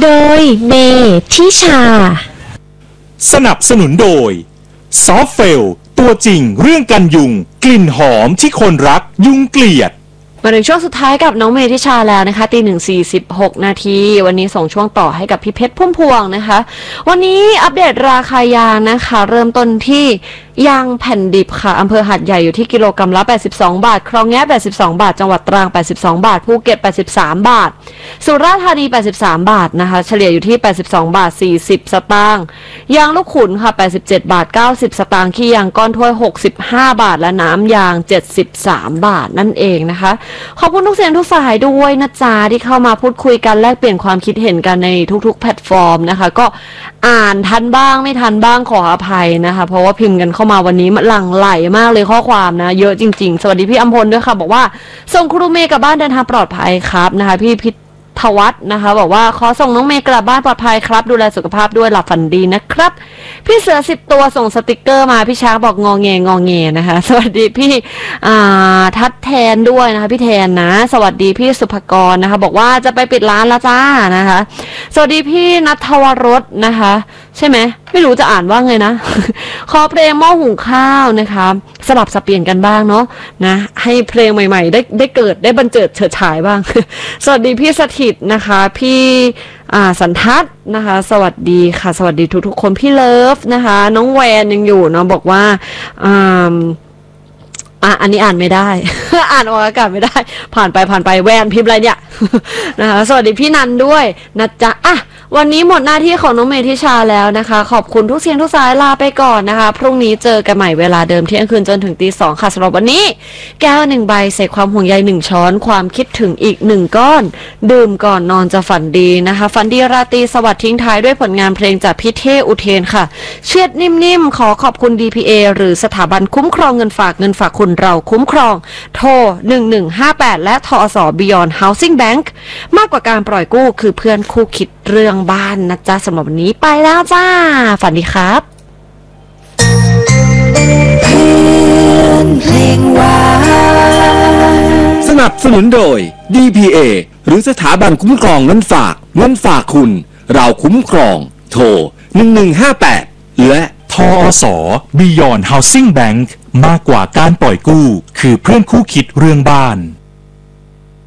โดยเมทิชาสนับสนุนโดยซอฟเฟลตัวจริงเรื่องกันยุงกลิ่นหอมที่คนรักยุงเกลียดมาถึงช่วงสุดท้ายกับน้องเมทิชาแล้วนะคะ1:46 นาทีวันนี้ส่งช่วงต่อให้กับพี่เพชรพุ่มพวงนะคะวันนี้อัปเดตราคายางนะคะเริ่มต้นที่ยางแผ่นดิบค่ะอำเภอหาดใหญ่อยู่ที่กิโลกรัมละ82 บาทคลองแง่82 บาทจังหวัดตรัง82 บาทภูเก็ต83 บาทสุราษฎร์ธานี83 บาทนะคะเฉลี่ยอยู่ที่82 บาท40 สตางค์ยางลูกขุนค่ะ87 บาท90 สตางค์ขี้ยางก้อนถ้วย65 บาทและน้ำยาง73 บาทนั่นเองนะคะขอบคุณทุกเสียงทุกสายด้วยนะจ๊ะที่เข้ามาพูดคุยกันแลกเปลี่ยนความคิดเห็นกันในทุกๆแพลตฟอร์มนะคะก็อ่านทันบ้างไม่ทันบ้างขออภัยนะคะเพราะว่าพิมพ์กันเข้ามาวันนี้มันหลั่งไหลมากเลยข้อความนะเยอะจริงๆสวัสดีพี่อำพลด้วยค่ะบอกว่าส่งครูเมย์กลับบ้านเดินทางปลอดภัยครับนะคะพี่พิทวัฒน์นะคะบอกว่าขอส่งน้องเมย์กลับบ้านปลอดภัยครับดูแลสุขภาพด้วยหลับฝันดีนะครับพี่เสือ10 ตัวส่งสติกเกอร์มาพี่ช้างบอกงอแงนะคะสวัสดีพี่ทัดแทนด้วยนะคะพี่แทนนะสวัสดีพี่สุภกรนะคะบอกว่าจะไปปิดร้านแล้วจ้านะคะสวัสดีพี่ณัฐวรสนะคะใช่ไหมไม่รู้จะอ่านว่าไงนะ ขอเพลงหม้อหุงข้าวนะคะสลับสับเปลี่ยนกันบ้างเนาะนะให้เพลงใหม่ๆได้เกิดได้บันเจิดเฉิดฉายบ้าง สวัสดีพี่สถิตนะคะพี่สันทัศน์นะคะสวัสดีค่ะสวัสดีทุกๆคนพี่เลิฟนะคะน้องแวนยังอยู่เนาะบอกว่าอันนี้อ่านไม่ได้ อ่านออกอากาศไม่ได้ผ่านไปแวนพิมพ์อะไรเนี่ย นะคะสวัสดีพี่นันด้วยนะจ๊ะวันนี้หมดหน้าที่ของน้องเมทิชาแล้วนะคะขอบคุณทุกเสียงทุกสายลาไปก่อนนะคะพรุ่งนี้เจอกันใหม่เวลาเดิมเที่ยงคืนจนถึงตี 2ค่ะสำหรับวันนี้แก้ว1 ใบใส่ความห่วงใย1 ช้อนความคิดถึงอีก1 ก้อนดื่มก่อนนอนจะฝันดีนะคะฝันดีราตรีสวัสดิ์ทิ้งท้ายด้วยผลงานเพลงจากพี่เท่อุเทนค่ะเชียดนิ่มๆขอขอบคุณ DPA หรือสถาบันคุ้มครองเงินฝากคุณเราคุ้มครองโทร1158และทอส Beyond Housing Bank มากกว่าการปล่อยกู้คือเพื่อนคู่คิดเรื่องบ้านนะจ๊ะสำหรับวันนี้ไปแล้วจ้าฝันดีครับสนับสนุนโดย DPA หรือสถาบันคุ้มครองเงินฝากคุณเราคุ้มครองโทร1158และทอส Beyond Housing Bank มากกว่าการปล่อยกู้คือเพื่อนคู่คิดเรื่องบ้าน